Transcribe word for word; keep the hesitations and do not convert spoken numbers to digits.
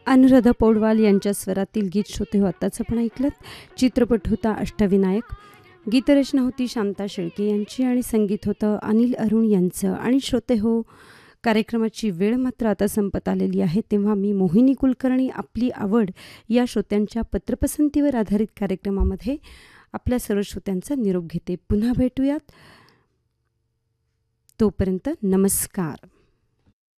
अनुराधा पौडवाल यांच्या स्वरातील गीत श्रोते हो आत्ताच आपण ऐकलं. चित्रपट होता अष्टविनायक. गीतरचना होती शांता शेळके यांची आणि संगीत होतं अनिल अरुण यांचं. आणि श्रोते हो, कार्यक्रमाची वेळ मात्र आता संपत आलेली आहे. तेव्हा मी मोहिनी कुलकर्णी आपली आवड या श्रोत्यांच्या पत्रपसंतीवर आधारित कार्यक्रमामध्ये आपल्या सर्व श्रोत्यांचा निरोप घेते. पुन्हा भेटूयात. तोपर्यंत नमस्कार.